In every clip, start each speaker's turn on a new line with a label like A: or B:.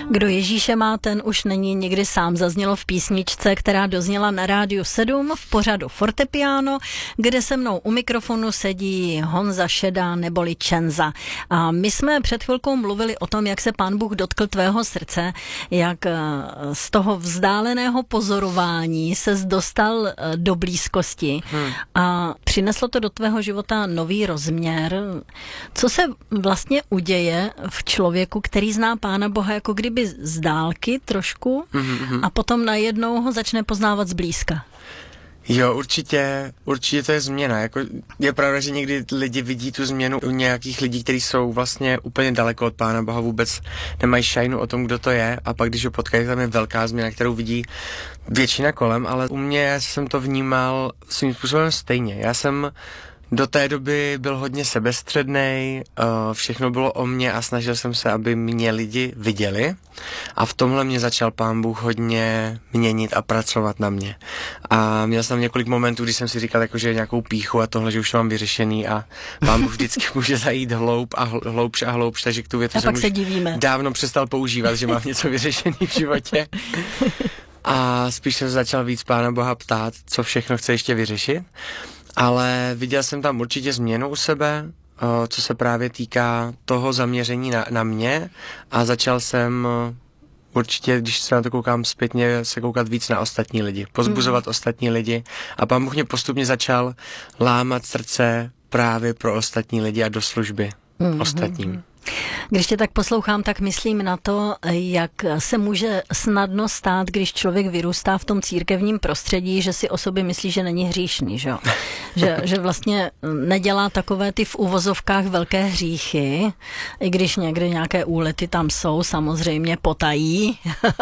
A: Kdo Ježíše má, ten už není nikdy sám, zaznělo v písničce, která dozněla na Rádiu 7 v pořadu Fortepiano, kde se mnou u mikrofonu sedí Honza Šeda neboli Čenza. A my jsme před chvilkou mluvili o tom, jak se Pán Bůh dotkl tvého srdce, jak z toho vzdáleného pozorování ses dostal do blízkosti a přineslo to do tvého života nový rozměr. Co se vlastně uděje v člověku, který zná Pána Boha jako kdyby z dálky trošku a potom najednou ho začne poznávat zblízka?
B: Jo, určitě to je změna. Je pravda, že někdy lidi vidí tu změnu u nějakých lidí, kteří jsou vlastně úplně daleko od Pána Boha, vůbec nemají šajnu o tom, kdo to je, a pak, když ho potkají, tam je velká změna, kterou vidí většina kolem, ale u mě jsem to vnímal svým způsobem stejně. Já jsem do té doby byl hodně sebestřednej, všechno bylo o mně a snažil jsem se, aby mě lidi viděli, a v tomhle mě začal Pán Bůh hodně měnit a pracovat na mě. A měl jsem několik momentů, kdy jsem si říkal, že nějakou pýchu a tohle, že už to mám vyřešený, a Pán Bůh vždycky může zajít hloubš a hloubš, takže tu větu jsem už dávno přestal používat, že mám něco vyřešený v životě. A spíš jsem začal víc Pána Boha ptát, co všechno chce ještě vyřešit. Ale viděl jsem tam určitě změnu u sebe, co se právě týká toho zaměření na mě, a začal jsem určitě, když se na to koukám zpětně, se koukat víc na ostatní lidi, pozbuzovat ostatní lidi, a Pán Bůh mě postupně začal lámat srdce právě pro ostatní lidi a do služby ostatním.
A: Když tě tak poslouchám, tak myslím na to, jak se může snadno stát, když člověk vyrůstá v tom církevním prostředí, že si o sobě myslí, že není hříšný, že? Že vlastně nedělá takové ty v uvozovkách velké hříchy, i když někde nějaké úlety tam jsou, samozřejmě potají,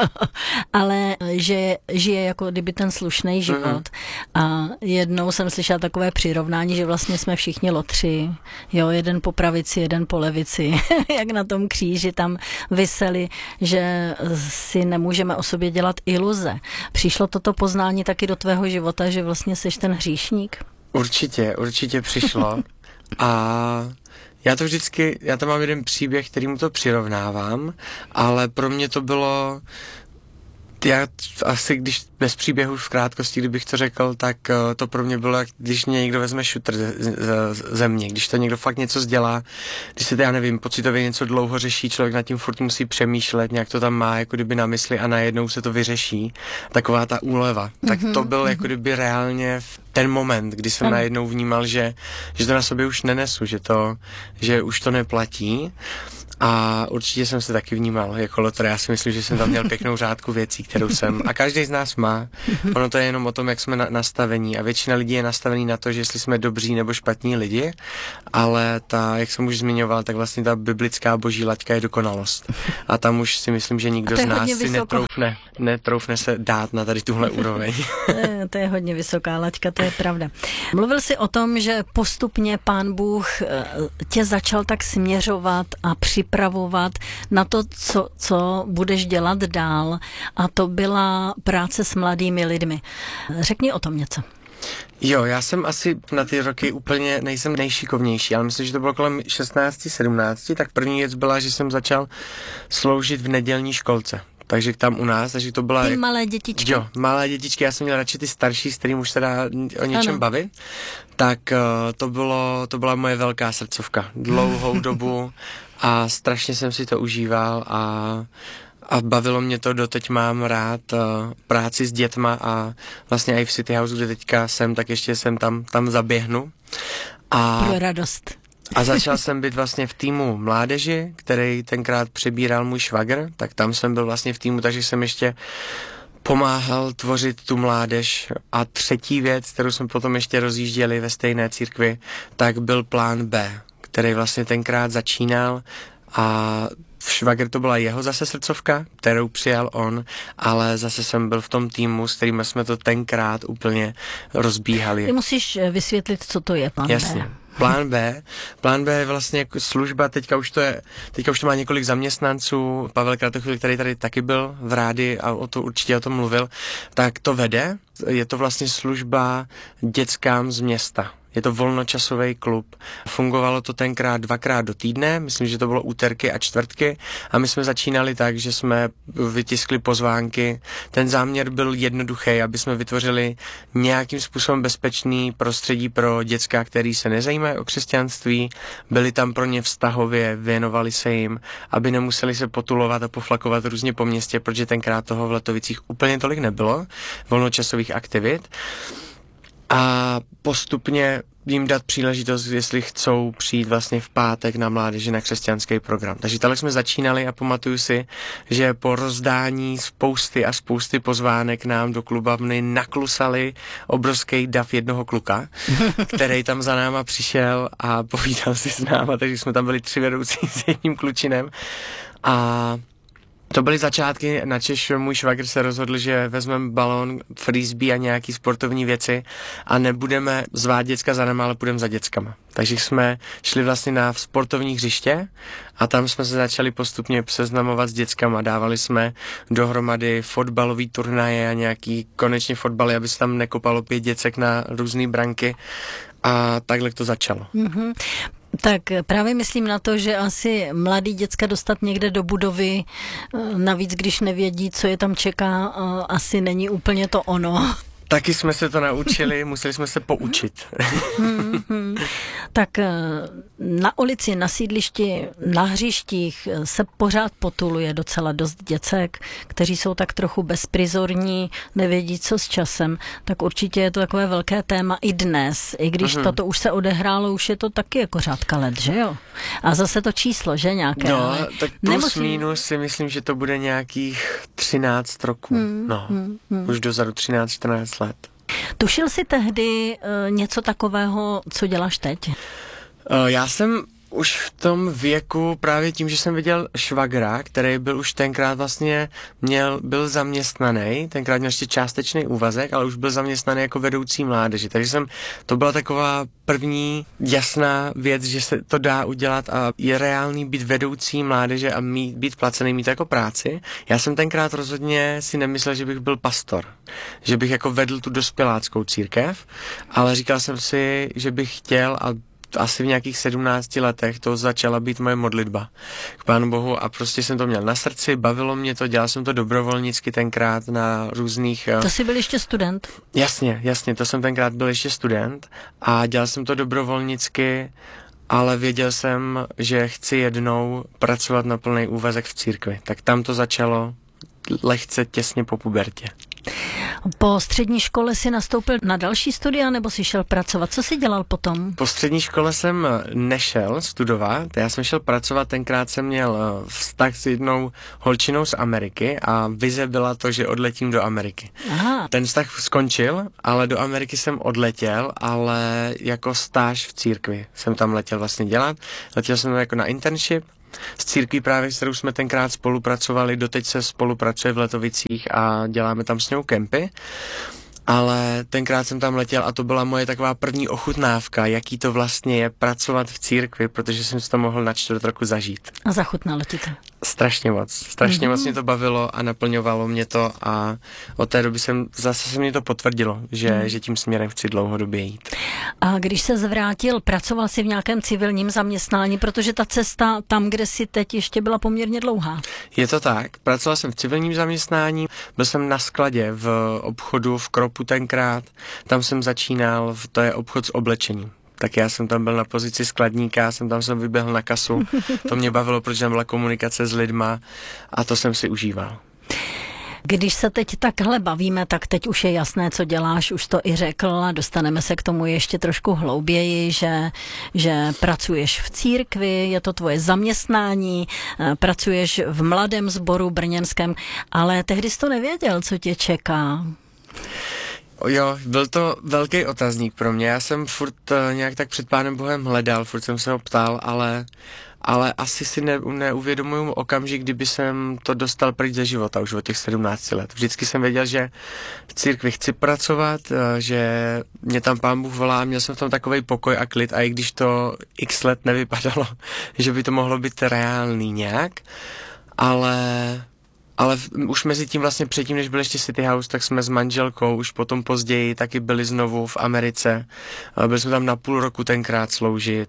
A: ale že žije jako kdyby ten slušný život. A jednou jsem slyšela takové přirovnání, že vlastně jsme všichni lotři, jo, jeden po pravici, jeden po levici, jak na tom kříži tam viseli, že si nemůžeme o sobě dělat iluze. Přišlo toto poznání taky do tvého života, že vlastně seš ten hříšník?
B: Určitě přišlo. A já tam mám jeden příběh, kterýmu to přirovnávám, ale pro mě to bylo... Já asi, když bez příběhu v krátkosti, kdybych to řekl, tak to pro mě bylo, jak když mě někdo vezme šutr ze mě, když to někdo fakt něco dělá, když se to, já nevím, pocitově něco dlouho řeší, člověk nad tím furt musí přemýšlet, nějak to tam má jako kdyby na mysli a najednou se to vyřeší, taková ta úleva. Tak to byl jako kdyby reálně ten moment, kdy jsem najednou vnímal, že to na sobě už nenesu, že už to neplatí. A určitě jsem se taky vnímal jako lotr. Já si myslím, že jsem tam měl pěknou řádku věcí, kterou jsem. A každý z nás má. Ono to je jenom o tom, jak jsme nastavení. A většina lidí je nastavený na to, že jestli jsme dobří nebo špatní lidi. Ale jak jsem už zmiňoval, tak vlastně ta biblická boží laťka je dokonalost. A tam už si myslím, že nikdo z nás si netroufne se dát na tady tuhle úroveň.
A: To je hodně vysoká laťka, to je pravda. Mluvil jsi o tom, že postupně Pán Bůh tě začal tak směřovat a připravovat na to, co budeš dělat dál, a to byla práce s mladými lidmi. Řekni o tom něco.
B: Jo, já jsem asi na ty roky úplně nejsem nejšikovnější, ale myslím, že to bylo kolem 16-17, tak první věc byla, že jsem začal sloužit v nedělní školce. Takže tam u nás, takže to byla...
A: Ty malé dětičky.
B: Jo, malé dětičky, já jsem měl radši ty starší, s kterým už se dá o něčem bavit. Tak to byla moje velká srdcovka. Dlouhou dobu a strašně jsem si to užíval a bavilo mě to, doteď mám rád práci s dětma, a vlastně i v City House, kde teďka jsem, tak ještě jsem tam zaběhnu.
A: Pro radost.
B: A začal jsem být vlastně v týmu mládeži, který tenkrát přebíral můj švagr, tak tam jsem byl vlastně v týmu, takže jsem ještě pomáhal tvořit tu mládež. A třetí věc, kterou jsme potom ještě rozjížděli ve stejné církvi, tak byl plán B, který vlastně tenkrát začínal, a švagr to byla jeho zase srdcovka, kterou přijal on, ale zase jsem byl v tom týmu, s kterým jsme to tenkrát úplně rozbíhali.
A: Ty musíš vysvětlit, co to je plán B.
B: Jasně. Plán B je vlastně jako služba, teďka už to má několik zaměstnanců, Pavel Kratochvíl, který tady taky byl v rádi a určitě o tom mluvil, tak to vede, je to vlastně služba dětskám z města. je to volnočasový klub. Fungovalo to tenkrát 2krát do týdne, myslím, že to bylo úterky a čtvrtky a my jsme začínali tak, že jsme vytiskli pozvánky. Ten záměr byl jednoduchý, aby jsme vytvořili nějakým způsobem bezpečný prostředí pro děcka, který se nezajímají o křesťanství, byli tam pro ně vztahově, věnovali se jim, aby nemuseli se potulovat a poflakovat různě po městě, protože tenkrát toho v Letovicích úplně tolik nebylo, volnočasových aktivit. A postupně jim dát příležitost, jestli chcou přijít vlastně v pátek na mládeži na křesťanský program. Takže takhle jsme začínali a pamatuju si, že po rozdání spousty pozvánek nám do klubavny naklusali obrovský dav jednoho kluka, který tam za náma přišel a povídal si s náma, takže jsme tam byli 3 vedoucí s jedním klučinem a to byly začátky, načež můj švagr se rozhodl, že vezmeme balón, frisbee a nějaký sportovní věci a nebudeme zvát děcka za náma, ale půjdeme za děckama. Takže jsme šli vlastně na sportovní hřiště a tam jsme se začali postupně seznamovat s děckama. Dávali jsme dohromady fotbalový turnaje a nějaký konečně fotbaly, aby se tam nekopalo 5 děcek na různé branky a takhle to začalo. Mm-hmm.
A: Tak právě myslím na to, že asi mladý děcka dostat někde do budovy, navíc když nevědí, co je tam čeká, asi není úplně to ono.
B: Taky jsme se to naučili, museli jsme se poučit.
A: Tak na ulici, na sídlišti, na hřištích se pořád potuluje docela dost děcek, kteří jsou tak trochu bezprizorní, nevědí co s časem. Tak určitě je to takové velké téma i dnes. I když toto už se odehrálo, už je to taky jako řádka let, že jo? A zase to číslo, že nějaké?
B: No, tak plus minus si myslím, že to bude nějakých 13 roků. Už dozadu 13-14 let.
A: Tušil jsi tehdy něco takového, co děláš teď?
B: Já jsem už v tom věku právě tím, že jsem viděl švagra, který byl už tenkrát vlastně byl zaměstnaný, tenkrát měl ještě částečný úvazek, ale už byl zaměstnaný jako vedoucí mládeže. Takže to byla taková první jasná věc, že se to dá udělat a je reálný být vedoucí mládeže a být placený, mít jako práci. Já jsem tenkrát rozhodně si nemyslel, že bych byl pastor, že bych jako vedl tu dospěláckou církev, ale říkal jsem si, že bych chtěl a asi v nějakých 17 letech to začala být moje modlitba k Pánu Bohu a prostě jsem to měl na srdci, bavilo mě to, dělal jsem to dobrovolnicky tenkrát na různých...
A: To jsi byl ještě student?
B: Jasně, to jsem tenkrát byl ještě student a dělal jsem to dobrovolnicky, ale věděl jsem, že chci jednou pracovat na plný úvazek v církvi. Tak tam to začalo lehce těsně po pubertě.
A: Po střední škole si nastoupil na další studia, nebo si šel pracovat? Co jsi dělal potom?
B: Po střední škole jsem nešel studovat, já jsem šel pracovat, tenkrát jsem měl vztah s jednou holčinou z Ameriky a vize byla to, že odletím do Ameriky. Aha. Ten vztah skončil, ale do Ameriky jsem odletěl, ale jako stáž v církvi jsem tam letěl vlastně dělat. Letěl jsem jako na internship s církví právě, s kterou jsme tenkrát spolupracovali, doteď se spolupracuje v Letovicích a děláme tam s ňou kempy. Ale tenkrát jsem tam letěl a to byla moje taková první ochutnávka, jaký to vlastně je pracovat v církvi, protože jsem si to mohl na 4 roku zažít.
A: A zachutnalo ti to?
B: Strašně moc mě to bavilo a naplňovalo mě to a od té doby se mě to potvrdilo, že tím směrem chci dlouhodobě jít.
A: A když se zvrátil, pracoval jsi v nějakém civilním zaměstnání, protože ta cesta tam, kde jsi teď, ještě byla poměrně dlouhá.
B: Je to tak, pracoval jsem v civilním zaměstnání, byl jsem na skladě v obchodu v Kropu tenkrát, tam jsem začínal, to je obchod s oblečením. Tak já jsem tam byl na pozici skladníka, jsem vyběhl na kasu, to mě bavilo, protože tam byla komunikace s lidma a to jsem si užíval.
A: Když se teď takhle bavíme, tak teď už je jasné, co děláš, už to i řekl a dostaneme se k tomu ještě trošku hlouběji, že pracuješ v církvi, je to tvoje zaměstnání, pracuješ v mladém sboru brněnském, ale tehdy jsi to nevěděl, co tě čeká.
B: Jo, byl to velký otazník pro mě, já jsem furt nějak tak před Pánem Bohem hledal, furt jsem se ho ptal, ale asi si neuvědomuju okamžik, kdyby jsem to dostal pryč ze života už od těch 17 let. Vždycky jsem věděl, že v církvi chci pracovat, že mě tam Pán Bůh volá, měl jsem v tom takovej pokoj a klid a i když to x let nevypadalo, že by to mohlo být reálný nějak, ale ale už mezi tím vlastně předtím, než byl ještě City House, tak jsme s manželkou už potom později taky byli znovu v Americe. Byli jsme tam na půl roku tenkrát sloužit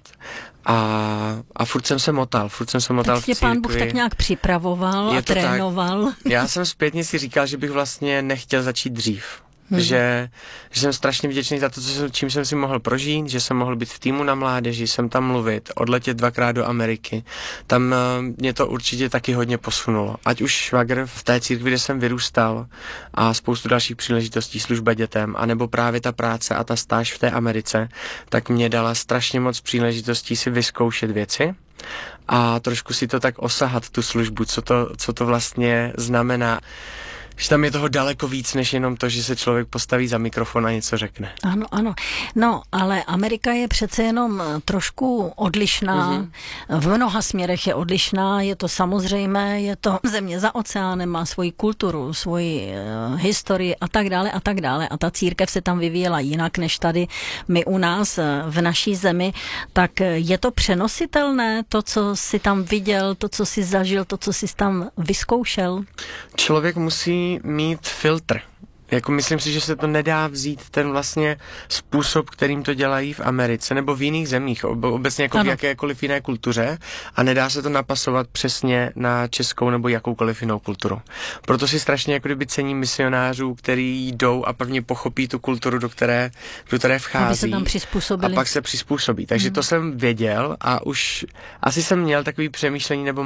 B: a furt jsem se motal v církvi.
A: Pán Bůh tak nějak připravoval a trénoval.
B: Tak. Já jsem zpětně si říkal, že bych vlastně nechtěl začít dřív. Že jsem strašně vděčný za to, čím jsem si mohl prožít, že jsem mohl být v týmu na mládeži, jsem tam mluvit, odletět 2krát do Ameriky. Tam mě to určitě taky hodně posunulo. Ať už švagr v té církvi, kde jsem vyrůstal a spoustu dalších příležitostí, služba dětem, anebo právě ta práce a ta stáž v té Americe, tak mě dala strašně moc příležitostí si vyzkoušet věci a trošku si to tak osahat, tu službu, co to vlastně znamená. Že tam je toho daleko víc, než jenom to, že se člověk postaví za mikrofon a něco řekne.
A: Ano, ano. No, ale Amerika je přece jenom trošku odlišná. V mnoha směrech je odlišná, je to samozřejmé, je to země za oceánem, má svoji kulturu, svoji historii a tak dále a tak dále. A ta církev se tam vyvíjela jinak, než tady my u nás v naší zemi. Tak je to přenositelné, to, co jsi tam viděl, to, co jsi zažil, to, co jsi tam vyzkoušel?
B: Člověk musí mít filtr. Jako myslím si, že se to nedá vzít ten vlastně způsob, kterým to dělají v Americe nebo v jiných zemích, obecně jako v jakékoliv jiné kultuře a nedá se to napasovat přesně na českou nebo jakoukoliv jinou kulturu. Proto si strašně jako kdyby cením misionářů, který jdou a prvně pochopí tu kulturu, do které vchází.
A: Aby se tam přizpůsobili.
B: A pak se přizpůsobí. Takže to jsem věděl a už asi jsem měl takový přemýšlení, nebo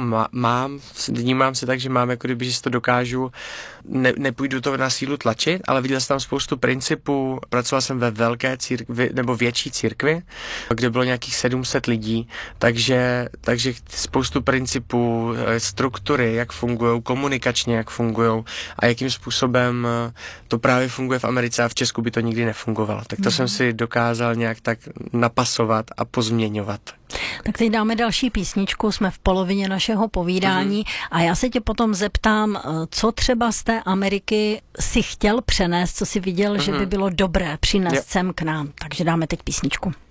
B: vnímám se tak, že mám jako kdyby, že si to dokážu, nepůjdu to na sílu tlačit, ale viděl jsem tam spoustu principů. Pracoval jsem ve velké církvi, nebo větší církvi, kde bylo nějakých 700 lidí, takže spoustu principů, struktury, jak fungují, komunikačně, jak fungují a jakým způsobem to právě funguje v Americe a v Česku by to nikdy nefungovalo. Tak to jsem si dokázal nějak tak napasovat a pozměňovat.
A: Tak teď dáme další písničku, jsme v polovině našeho povídání a já se tě potom zeptám, co třeba z té Ameriky si chtěl přenést, co si viděl, že by bylo dobré přinést sem k nám. Takže dáme teď písničku.